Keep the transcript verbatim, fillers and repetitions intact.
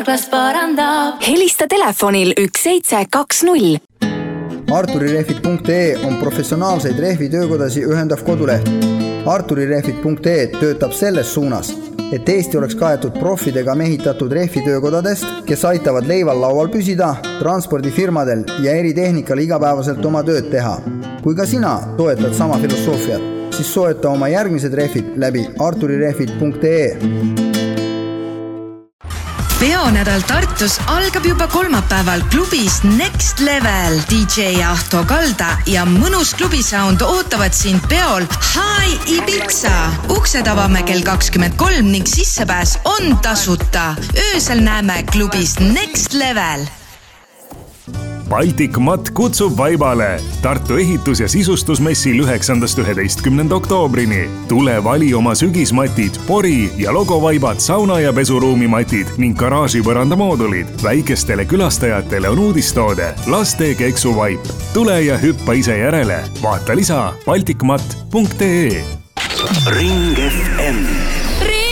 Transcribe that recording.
Carglass parandab. Helista telefonil üks seitse kaks null. Arturirehvid punkt ee on professionaalseid rehvitöökodasi ühendav koduleht. Arturirehvid punkt ee töötab selles suunas, et Eesti oleks kaetud profidega mehitatud rehvitöökodadest, kes aitavad leival laual püsida, transpordifirmadel ja eritehnikal igapäevaselt oma tööd teha. Kui ka sina toetad sama filosoofiat, siis soeta oma järgmised rehvid läbi arturirehvid punkt ee. Peonädal Tartus algab juba kolmapäeval klubis Next Level. D J Ahto Kalda ja mõnus klubisound ootavad sind peol High Ibiza. Uksed avame kell kakskümmend kolm ning sissepääs on tasuta. Öösel näeme klubis Next Level. Baltic Matt kutsub vaibale Tartu ehitus- ja sisustusmessil üheksandast üheteistkümnenda oktoobrini. Tule vali oma sügismatid, pori ja logovaibad, sauna- ja pesuruumi matid ning garaaži põrandamoodulid. Väikestele külastajatele on uudistoode laste keksuvaip. Tule ja hüppa ise järele. Vaata lisa baltic matt punkt ee. Ring F M.